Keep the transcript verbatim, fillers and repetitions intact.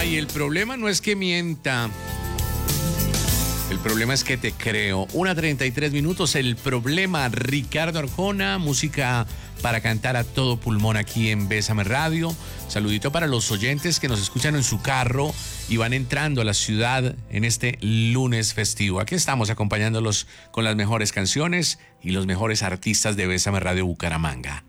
Ay, el problema no es que mienta. El problema es que te creo. Una treinta y tres minutos. El problema, Ricardo Arjona, música para cantar a todo pulmón aquí en Bésame Radio. Saludito para los oyentes que nos escuchan en su carro y van entrando a la ciudad en este lunes festivo. Aquí estamos acompañándolos con las mejores canciones y los mejores artistas de Bésame Radio Bucaramanga.